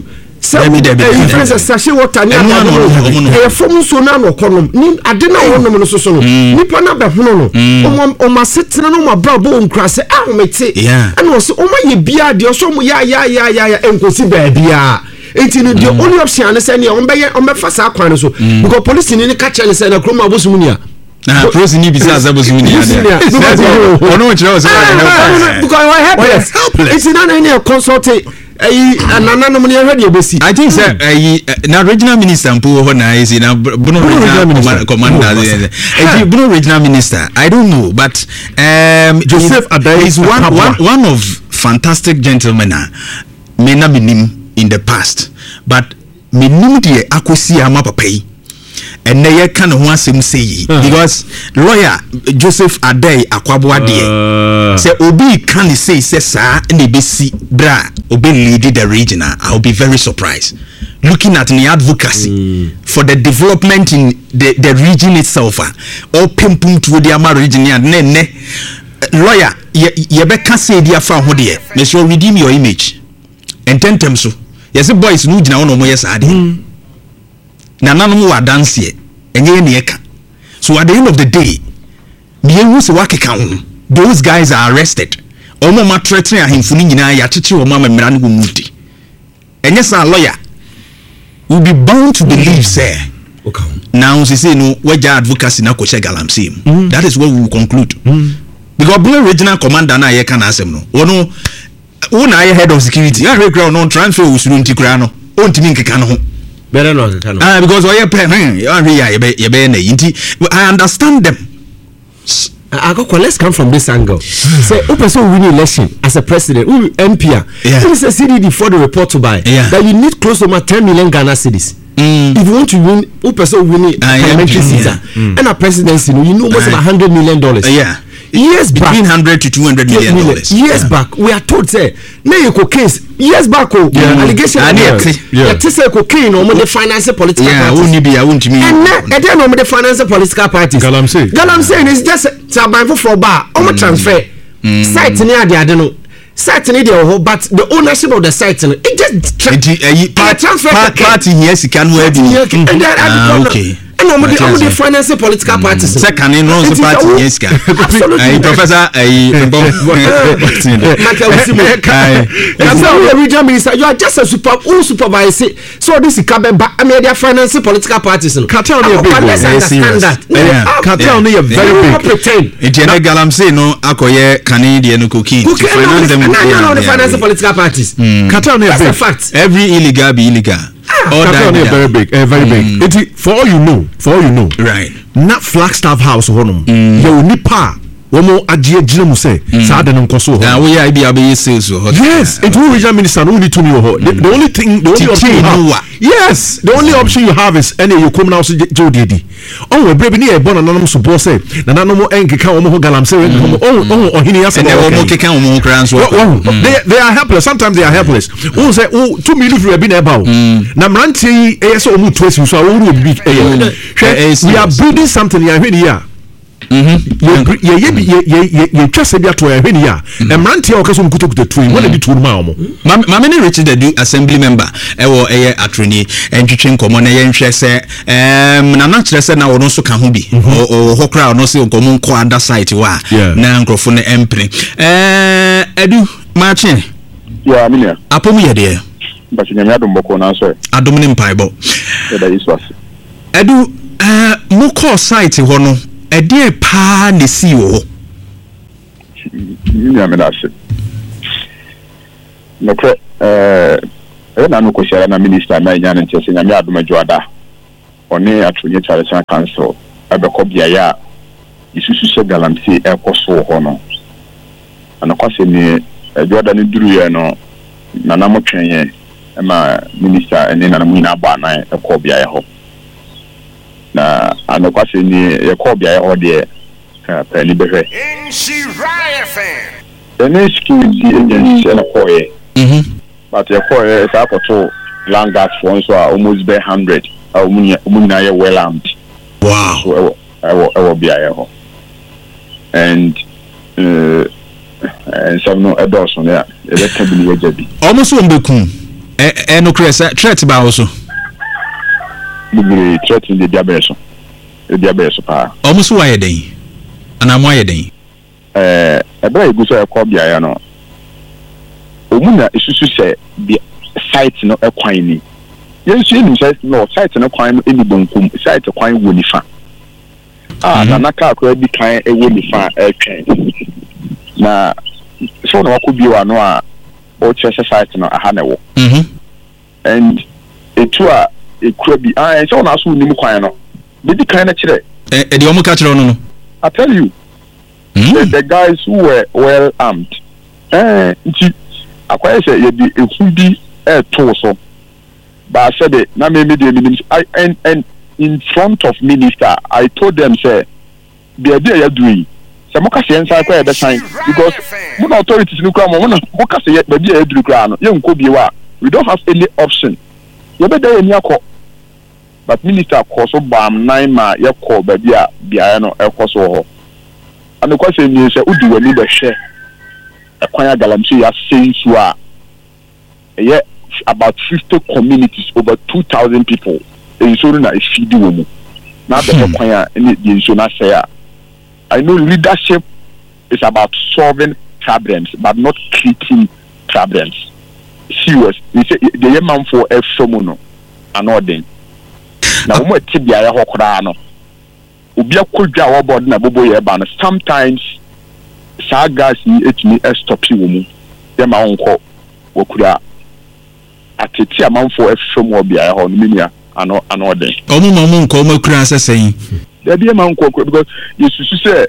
sɛ sachet water ne ɛyɛ fam nsuo no ano ɔkɔnom ne ade no a wɔnom no soso no nipa no abɛhono no ɔma setena no ɔma bra bɔ nkurase a ɔmete ɛna ɔsɛ ɔma yɛ biaa deɛ ɔsɛ ɔmo yɛ ɛnkosi baabiaa enti no the only option ne sɛ ne ɔmbɛfa saa kwan no so because police ni ne ka kyɛ ne sɛ na kurom abosom ni a police ni bisa sɛ abosom ni a ɔno kyerɛ sɛ because helpless enti na ne consult nananom ne hwɛ deɛ bɛsi I think sɛ na regional minister mpo hɔ na ɛsi na Bono regional commander enti Bono regional minister I don't know but Joseph Adai is one of fantastic gentlemen me na minim in the past but minim de akosi ama papa yi enne ye kan ho asem sei because lawyer Joseph Adai Akwaboa de say obi kan say saa na besi bra obi lead the region I'll be very surprised looking at the advocacy for the development in the region itself or pimpum to the ama region and ne lawyer ye be ka say dia fa ho de me so redeem your image ententem so yes boys no gina wono mo yes ade na nanom wa dance enye ne eka so at the end of the day me hu se wakeka ho those guys are arrested omo ma threaten ahemfuni nyina ya cheche omo amemra no mudi enye sa lawyer will be bound to believe say now say no waja advocacy na ko che galamsey that is what we will conclude because Bono regional commander na ye kana asem no wono una head of security ya regret no transfer usuru ntikura no ontimi nkeka no ho better no nkeka no because oye pen ye be na yinti I understand them Akoko, let's come from this angle. Say, who person win election as a president, who MP? Who is a CDD for the report to buy? That you need close to 10 million Ghana cedis. If you want to win, who person win parliamentary seat and a presidency, you know almost about $100 million. Years back, between 100 to 200 million dollars. Years back, we are told say, na yeko case. Years back, allegation. Yeah, say cocaine or the finance political parties. And then no the finance political parties. Galamsey is just a for bar. Transfer site near the adeno. Site near the but the ownership of the site it just transfer party here. Can we okay. And the finance political parties. Second in non party yes can. Absolutely. Professor regional minister, you are just a supervisor. So this is coming back. I mean, they are financing political parties. Cartel only a big one. Cartel only a very big. Pretend. Etienne Galamsey no akoye Canadian cocaine to finance them. No, the financing political parties. Cartel only a big. Fact. Every illegal be illegal. Cartel only a very big, very big. For all you know, right? Not Flagstaff House honum. You nipa. Womo agie gina mu say sa da nko so ho na we ya bia be sales ho yes it will regional minister no need to know ho the only thing the only option you have yes the only option you have is any you come now so jodedi on we brebe ni e born nanom so bo say na nanom enkeka wo ho galamsey on ohini asa and they wo keka wo kran so they are helpless sometimes they are helpless who say 2 million for be na eba na mranti e say o mu twesi so wo ru obi we are building something here here ye twase bia to ehwe ni ya emrante a okaso mkutokuto tuin wona di tuuru ma omo mame ne Richard Adu assembly member ewo eye atroni entwetwe nkomo na ye nhwe se na na kire se na wono so ka ho bi o hokra no se nkomo nko under site wa na nkrofo ne empre Adu mache ya minia apom ye de ba chinyame adomboko na so adom ne mpaibo da iswas Adu mo call site ho no ede pa ne si wo minia me da se no kre na no ko share na minister na nya ne tse nyame adom adwoada oni atunye Charles Council abekọ bia ya isusu se galamsi ekoso ho no anakwase ni adwoada ne duru ye no na na motwenye ma minister ene na mu ina ba na ekọ bia ye ho na anakwase ni ekọ bia ye ho de peli behwe ene security agency na koye but ekọ ta akoto langas for so almost be 100 umunya ye well armed. Wow. So I will be here. And some no adults on there. They can be ready. Almost one bekum. No cresa threat ba also. We threat in the diabetes. The diabetes pa. Almost why den. Ana mo den. Ebra egu so e ko bia ya no. Omuna isusu se the site no ekwan ni. Yes, you say no site no kwan any bonkum site kwan wo nifa na naka ko bi kan e wo nifa e twen na so no ko bi wa no a o chese site no aha na wo and etu a ekura bi so na so nim kwan no bi kan na kire e de o mo ka kire no I tell you the guys who were well armed nti akwa say ye di efu bi e to so. But I said it, na me and in front of minister, I told them say the idea you're doing. Say mo ka say inside kwa sign because mo authorities no kwa mo ka say the idea you do kwa no. Ye nko bi wa. We don't have any option. You be there any akọ. But minister akọ so bam 9 ma ye call baby a bia no ekọ so ho. And the question is say udi wani be hwe. Ekwanya galamsi ya sensu a. Ye about 50 communities, over 2,000 people. In Soruna is feeding women. Now the choir in the say I know leadership is about solving problems, but not creating problems. Serious. You say the young man for a femono and ordering. Now we tibia hokrano. Ubia kudja wabod na bobo yebana. Sometimes sagas ni stop you. Yema onko wakuda. Ateti amanfo efem obi a ho no minia ano den omo nko ma kura asesan there be amanko because yesusu say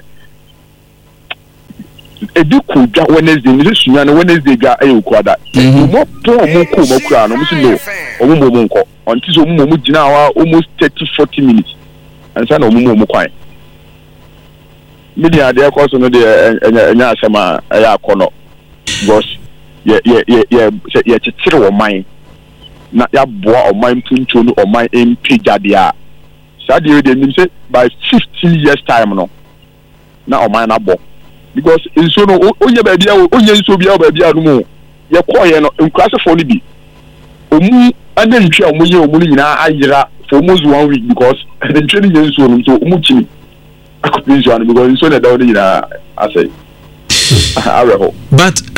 edi kudwa Wednesday ni sunya no Wednesday ga ayo kwada mo ko mo kura no no omo nko until so mo gina wa almost 30-40 minutes and say no mo kwan media dey cause no dey enya asema ya akono because ye titire wo man na ya boa o man puncho no o man empija dia sade dey nim say by 15 years time no na o man na bo because inso no onye ba bia onye inso bia ba bia no mu ye koye no nkrase fo ni bi omu anantwi a omunye omu nyina ayira for almost 1 week because the training inso no so omu chini akopinso an because inso na dawo nyina asay but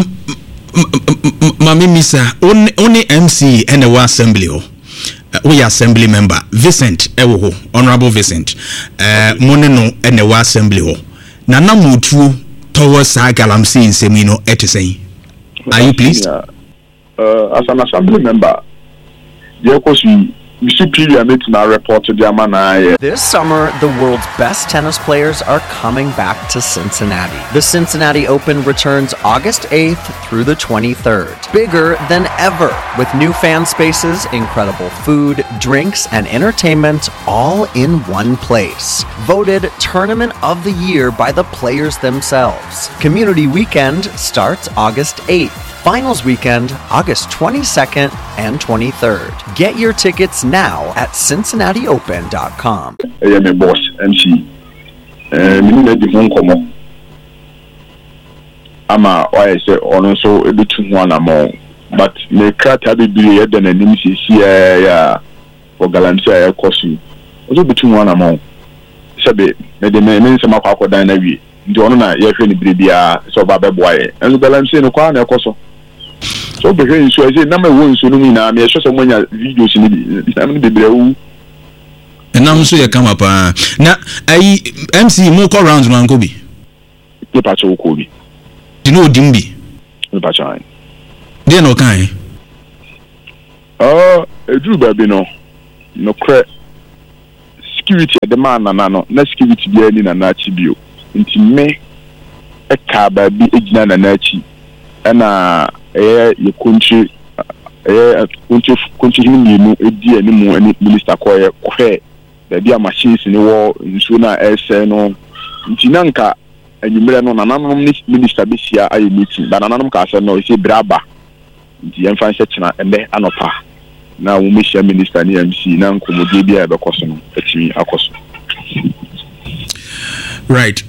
Mami Misa, only MC and a assembly. We assembly member Vincent Ewo, Honorable Vincent. Moneno and a assembly. Nana mutu towards Galamsi in Semino etisay. Are you pleased? As an assembly member, This summer, the world's best tennis players are coming back to Cincinnati. The Cincinnati Open returns August 8th through the 23rd. Bigger than ever, with new fan spaces, incredible food, drinks, and entertainment all in one place. Voted Tournament of the Year by the players themselves. Community Weekend starts August 8th. Finals weekend, August 22nd and 23rd. Get your tickets now at CincinnatiOpen.com. My boss, MC. mini na di ho nkomo ama why say ono so ebitu ho anamo but me krata bibiri ye da nanim sisi ya for galantia ya kosu ozo bitu ho anamo sebe me de me nsema kwakodan na wie ndi ono na ye hwe ni biribia so ba beboa ye enzo galantia no kwa na ekoso so be hwe nso eze na me wo nso no mi na me hwe se monya videos ni na me de brewu enam so ye kama pa na ai MC mo call rounds man ko bi ke pa cho ko bi di no dimbi me pa cha de no kan edu ba bi no kre security the man na security bi ani na chi bio nti me e ka ba bi ejina na chi na ye country country ni mu edi ani mu ani minister koye da bia machines ni wo nsu na ese no nti nanka anyimere no nananom minister besia ayi meeting da nananom ka ase no ise braba nti yemfa nse china ende anopa na wo mesia minister ni MC na nkomode bia be koso no atimi akoso right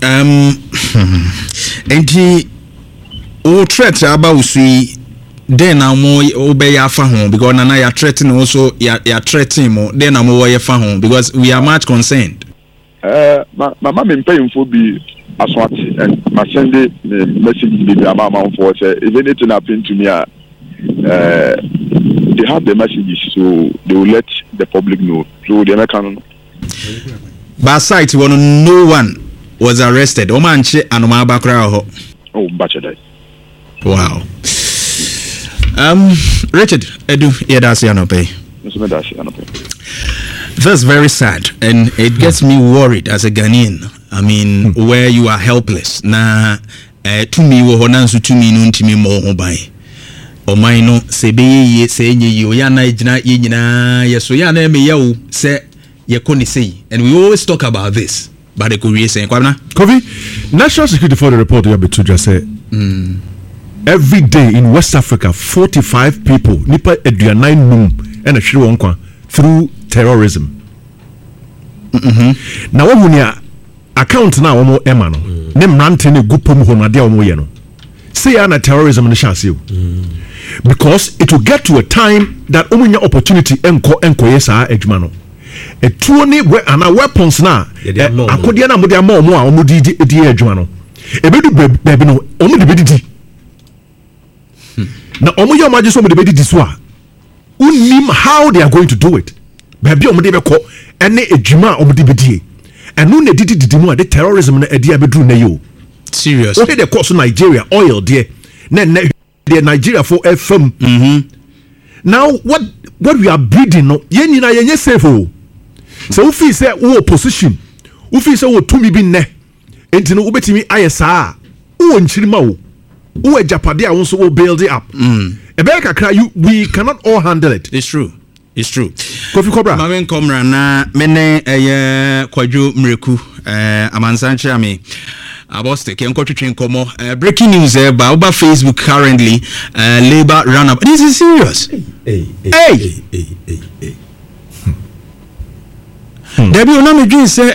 enti o threat aba usui then na mo obey afa ho because na ya threatening also ya threatening mo then na mo wo fa ho because we are much concerned mama me pay info bi aswati and my send message bi mama for say if anything happen to me they have the messages so they will let the public know so they can by site no one was arrested omanche anoma bakra ho oh bachelor wow Richard Edu Yedasi Anope. That's very sad and it gets me worried as a Ghanaian. I mean, where you are helpless. Na to me wo honansu to me no ntimi mo obai. O mai no se be ye se nye yo ya na ejina ye nyina yeso ya na me yawo se ye koni sei. And we always talk about this. But the Korea saying kwabna. Kofi, National Security for the report you be to just say every day in West Africa 45 people nipa eduanai num and a shiri wonkwa through terrorism. Na wo hunia account na wo mo ema no ne mrante ne gupom ho na de wo mo ye no say na terrorism ne chance you because it will get to a time that omunya opportunity enko yesa adwuma no etuo ni ana weapons na akode na mo de ama omo a omo di adwuma no ebedu baby no omo de bedidi na omo yo maje so mo de bedidi so a unim how they are going to do it baby omo de be ko ene adwuma omo de bedie enu na didi mu ade terrorism na ade abedru na yo serious okay the course Nigeria oil there na the Nigeria for FM now what we are breeding no ye nyina ye safe o so we feel say we opposition we feel say we tumi bi ne enti no ubetimi ayesa wo nchirima wo wo japade a wo so build it up ebe kakra we cannot all handle it. It's true Kofi Kobra mamen komra na mene kwadwo mreku amansanche ame Aboste ke nkotwetwe nkomo breaking news ba over Facebook currently labor run up. This is serious. Hey. Debi ona me dwen say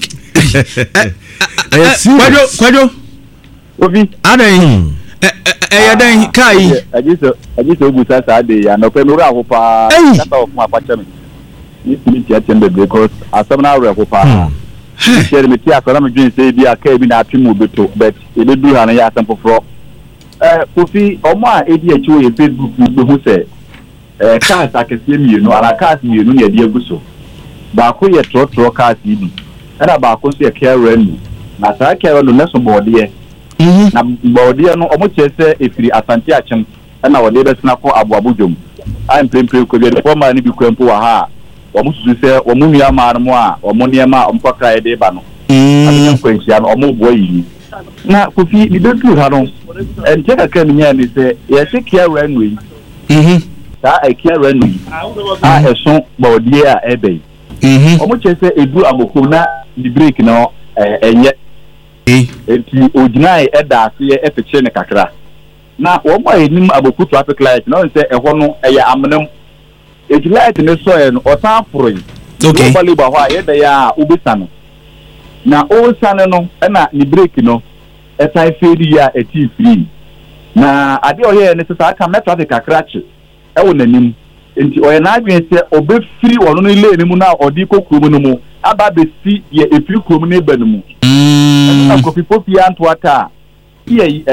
kwadwo Obi adan yadan kai ajiso ogusa sade ya no pe no ra hopa kata of ma pacha me ni timi tia tembe because asamna ra hopa share me tia akora me dwen say bi aka bi na atwemu beto but ebedu ha na ya asam foforo Kofi omo a edi achi wo Facebook be hu say cars akese mienu ala cars mienu ne edi aguso ba ko ye trotro cars ibi era ba ko so ye carenu na sa carenu na so bode na bode no omo chese efiri asante achem na wode be sina ko abuabudwom am prempre ko de forma ni bi kwempo wa ha omo susu se omo nua ma no a omo niema omo kwakra de ba no abenya kwanhia no omo bo yi na Kofi bi betu ha no ente kakra nya ni se ye se carenu yi ta carenu yi a eso bode a ebe omo chese edu amoko na di break no enye enti oginai eda ase epeche ne kakra na wo mo enim aboku traffic light no say eho no eye amnem ejilight ne so e no otan foro yi okay bali ba ho a yeda ya ubisa no na o sane no na ni break no esan fedi ya eti free na ade oye ne sesa aka traffic akrache e wo nanim enti oye na adwen se obe free wono no ile ni mu na odi kokuru mu no mu aba be si ye efiri krom ne ba no mu na kopi popi anto ata ye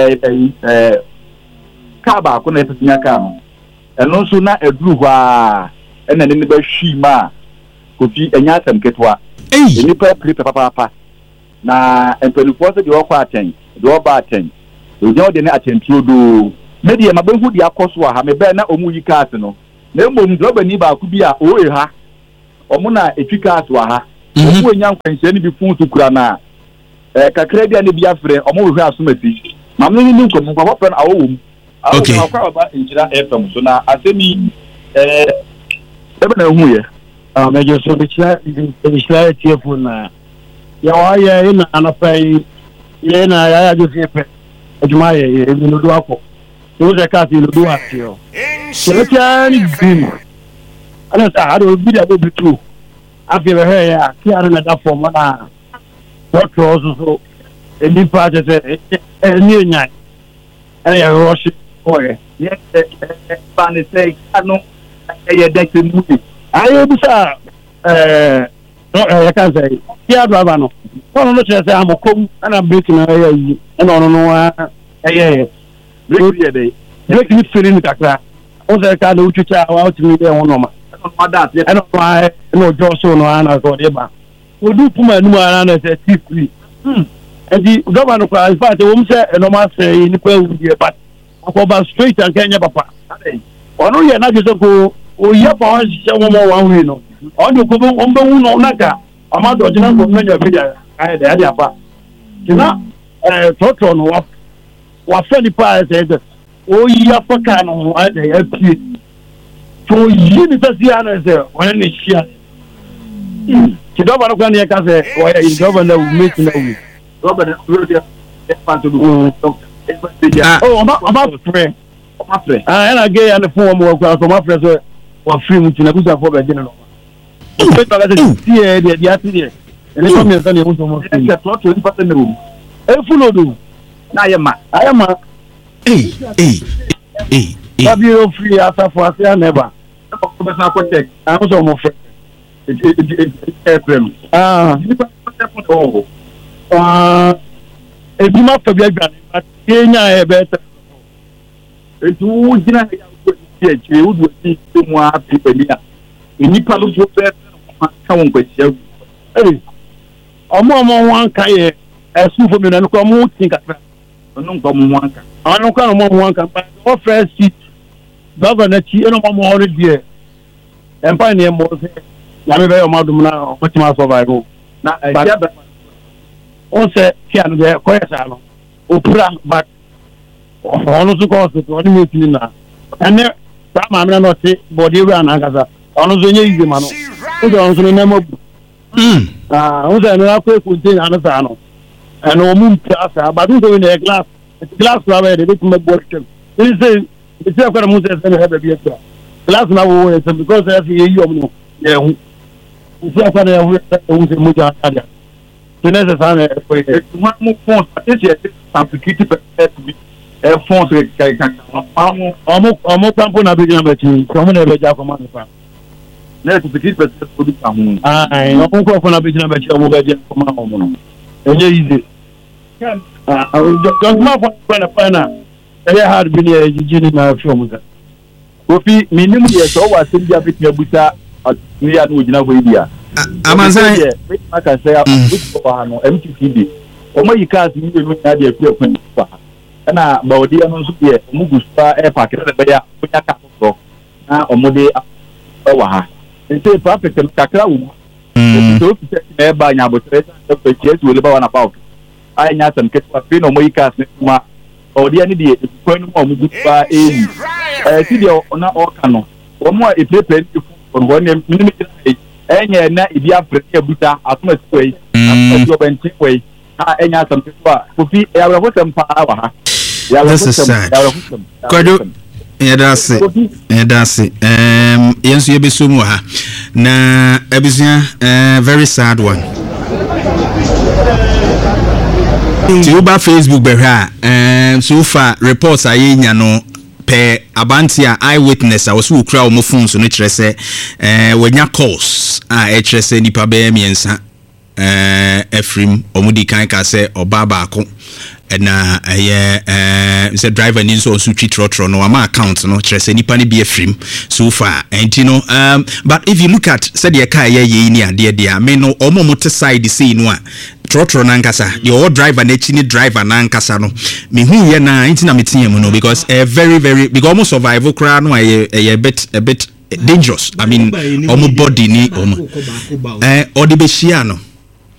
ka ba ko na tesinya ka no eno so na eduru hwa ena ne ba hwi ma kopi enya atam ketwa ni pa papa na empelifo se de okwa aten de oba aten ojo de ne atentuo do media mabehu de akoso ha me be na omu yi card no na emom droba ni ba ku bi a o ha omu na etwika aso ha omu enya nkwanhye ni bi fun to kura na kakra bia ne bi afre omu hwe asomati mamno ni nko mo kwa fen awowum okay akwa ba njira FM so na asemi ebe na hu ye mejo so bichla tiefu na ya waya ina anapai yena ya Joseph ejuma ye nudu apo so ze ka ti nudu atio so tiani bin ana sa ado bi da be tu afi be he ya ki ara na da form na what so eni pa je ni nya ya rush oye yes pan say anu ya deck movie ayo bisa no I can say ya driver no no say amokom ana break na ya yi na no break ya dey break ni feeling kakra o say ka na uchucha wa utimi dey won no ma that no why no just so no ana so dey ba odu puma nu ara na say free and the governor kwa in fact wo say no ma say ni pa wu dey but akoba straight and Kenya papa ono ye na just ko o ye pa on se wo mo wan wi no on do ko on be wu no naka amado jina ko menyo video ai de ade apa kina totro no wa fe ni pa se de o ye pa ka no ai de apie to yi ni ta sia na se wona ni shia ki do ba no kan ye ka se o ye in governor will make no we governor will dey part to do oh about friend ena ge ya ne fun mo kwa so ma friend so wa free mu tina kusa for be jina no o to ga se tie de dia ti de ene so me san ye mu so mo free e to ni pa ne rum e fulo do na ye ma ayama ba bi o free asa for asa never ko be sa ko tek a mo so mo free e prem ni pa ko e bi ma fa bi agba Kenya e better etu jina ya ko ti e udu ti mu a ti pelia enipa lu fo pe ka won kwatia omo wan kan ye esu fo mi na ko mu tin ka no ko mu wan kan anu kan mo wan kan pa o first seat governor ti eno mo ho de empa ne mo se ya me be o madum na o ti ma survive na ya ba on se ki anu de ko ya sa no opura but ono su ko so oni me tin na ene ba ma me no ti body we na gaza ono so nye ize ma no o do ono so na mo o do na ko ku tin ana sa no ene o mu ti asa ba do so in glass la we de me bo tem it's ko mu se se be bi eta glass na wo we se because as ye yi o mu ye hu it's ko na ye hu se mu ja ada tenese sa na ko e mu fon atese security perspective fonds ọmọ pampo na bẹjẹ na bẹti ọmọ na bẹjẹ akọmọ nípa net security perspective ọmọ nkọ fún na bẹjẹ na bẹti ọmọ bẹjẹ akọmọ ọmọ no ẹnyẹ yize jọgbọn fún na fana ẹyẹ hard bi ni ẹjiji ni na fi ọmọ sa kofi minimu yẹ sọ wà sẹbi bí abẹti ẹbusa ní yà ni òjìnà fún ibi a amansan yẹ bẹti aka sẹ ya ọmọ ha no mtpd ọmọ yìí káàsì ní ìlú ní adìẹ fi ẹkùn nípa na baudi ano nso ye mu gusta e pa kire be ya kunya ka so na omude wa ha nte perfect kakra wu to fi e ba nya botre so pe chesu le ba wana pa ai nya sam ke pa pino mo ikas ne kuma baudi ani de ko no mu gusta ti de na o kanu o mo e pepe on go ne minimi enya na ibi afrika buta atuma skwei atuma jo benti kwei ha enya sam ke pa kofi e awra ho sam pa wa ha. This is sad. Kwado yedase yenso yebeso mu ha na ebisia very sad one. Tiuba Facebook behwa so far reports aye nya no pe abantia eyewitness a wosu kura wo phone so no kire se wanya calls a kire se nipa be miensa Efrim omudi kan ka se obaba ako na say driver ni so su twitro no ama account no kire se nipa ni be Efrim so far and you know but if you look at said ye car ye ni ade dia me no omo side see no a trotro nankasa your driver na chini driver nankasa no me hu ye na intina metie mu no because very very because almost survival cry no a bit dangerous. I mean omo body ni omo odi be hia no